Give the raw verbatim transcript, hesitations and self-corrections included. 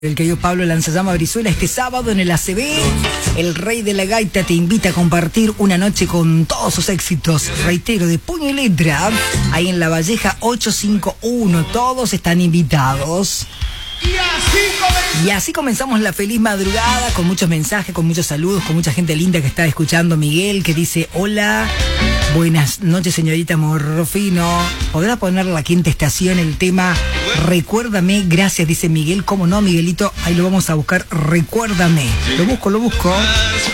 El querido Pablo Lanzallama Brizuela, este sábado en el A C B, el rey de la gaita te invita a compartir una noche con todos sus éxitos, reitero, de puño y letra, ahí en La Valleja ochocientos cincuenta y uno, todos están invitados. Y así comenzamos. Y así comenzamos la feliz madrugada, con muchos mensajes, con muchos saludos, con mucha gente linda que está escuchando. Miguel, que dice, hola, buenas noches señorita Morfino, ¿podrá poner la quinta estación el tema Recuérdame? Gracias, dice Miguel. ¿Cómo no, Miguelito? Ahí lo vamos a buscar, Recuérdame. Lo busco, lo busco.